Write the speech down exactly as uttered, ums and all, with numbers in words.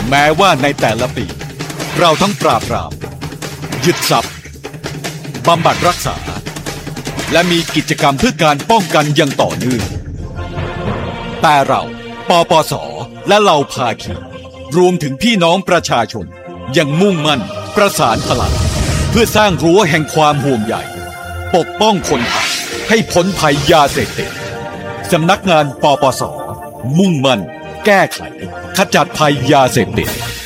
แม้ว่าในแต่ละปีเราทั้งปราบปรามยึดทรัพย์บำบัดรักษาและมีกิจกรรมเพื่อการป้องกันอย่างต่อเนื่องแต่เราปปส.และเหล่าภาคีรวมถึงพี่น้องประชาชนยังมุ่งมั่นประสานพลังเพื่อสร้างรั้วแห่งความห่วงใยปกป้องคนไทยให้พ้นภัยยาเสพติดสำนักงานปปส.มุ่งมั่นแก้ไขขจัดภัยยาเสพติด